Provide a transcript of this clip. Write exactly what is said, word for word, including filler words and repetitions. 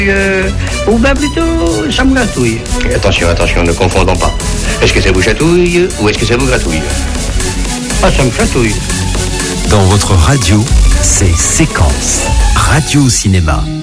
Euh, ou bien plutôt, ça me gratouille. Attention, attention, ne confondons pas. Est-ce que ça vous chatouille ou est-ce que ça vous gratouille? Ah, ça me chatouille. Dans votre radio, c'est Séquence, Radio Cinéma.